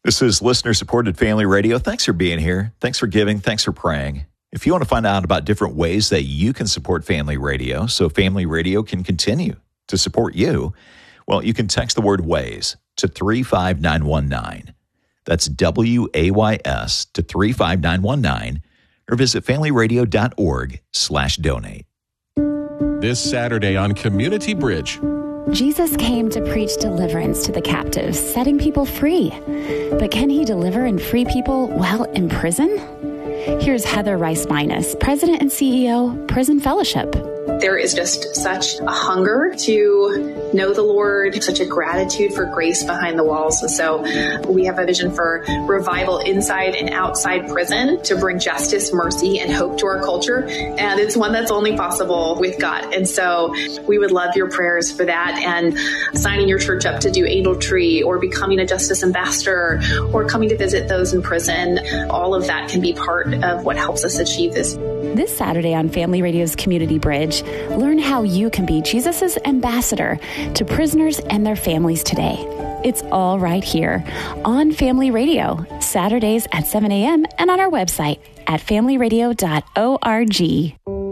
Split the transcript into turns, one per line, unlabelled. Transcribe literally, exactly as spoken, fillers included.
This is listener-supported Family Radio. Thanks for being here. Thanks for giving. Thanks for praying. If you want to find out about different ways that you can support Family Radio so Family Radio can continue to support you, well, you can text the word WAYS to three five nine one nine. That's W A Y S to three five nine one nine, or visit familyradio.org slash donate.
This Saturday on Community Bridge.
Jesus came to preach deliverance to the captives, setting people free. But can he deliver and free people while in prison? Here's Heather Rice-Minus, President and C E O, Prison Fellowship.
There is just such a hunger to know the Lord, such a gratitude for grace behind the walls. And so we have a vision for revival inside and outside prison to bring justice, mercy, and hope to our culture. And it's one that's only possible with God. And so we would love your prayers for that, and signing your church up to do Angel Tree or becoming a justice ambassador or coming to visit those in prison. All of that can be part of what helps us achieve this.
This Saturday on Family Radio's Community Bridge, learn how you can be Jesus' ambassador to prisoners and their families today. It's all right here on Family Radio, Saturdays at seven a.m. and on our website at family radio dot org.